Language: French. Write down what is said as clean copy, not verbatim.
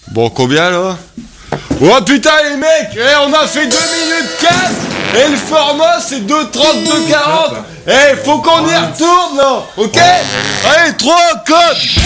Bon, combien là? Oh putain les mecs, on a fait 2 minutes 4 et le format c'est 2:32:40. Faut qu'on y retourne là, ok? Allez, 3 codes.